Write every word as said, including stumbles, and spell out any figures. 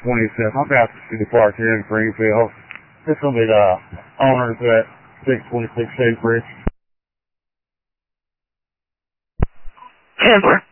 twenty-seven. I'm about to see the park here in Greenfield. This will be the owners at six twenty-six Shade Bridge. Denver.